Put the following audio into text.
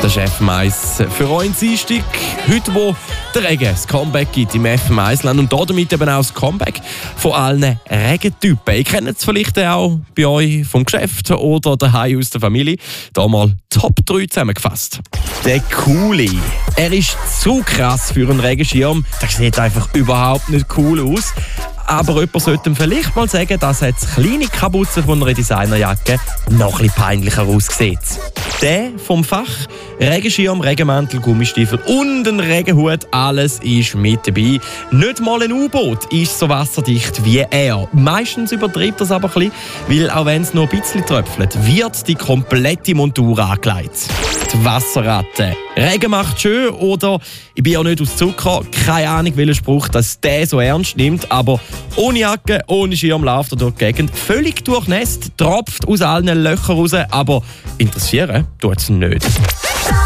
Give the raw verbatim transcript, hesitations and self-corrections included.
Das ist F M eins für euch Dienstag. Heute, wo der Regen das Comeback gibt im F M eins-Land und damit eben auch das Comeback von allen Regentypen. Ihr kennt es vielleicht auch bei euch vom Geschäft oder daheim aus der Familie. Hier mal Top drei zusammengefasst. Der Coole. Er ist zu krass für einen Regenschirm. Der sieht einfach überhaupt nicht cool aus. Aber jemand sollte ihm vielleicht mal sagen, dass das kleine Kapuze von einer Designerjacke noch ein bisschen peinlicher aussieht. Der vom Fach, Regenschirm, Regenmantel, Gummistiefel und ein Regenhut, alles ist mit dabei. Nicht mal ein U-Boot ist so wasserdicht wie er. Meistens übertreibt er es aber ein bisschen, weil auch wenn es nur ein bisschen tröpfelt, wird die komplette Montur angelegt. Die Wasserratte. Regen macht schön oder ich bin ja nicht aus Zucker. Keine Ahnung, welcher Spruch das der so ernst nimmt, aber ohne Jacke, ohne Schirm läuft er durch die Gegend. Völlig durchnässt, tropft aus allen Löchern raus, aber interessieren tut es nicht.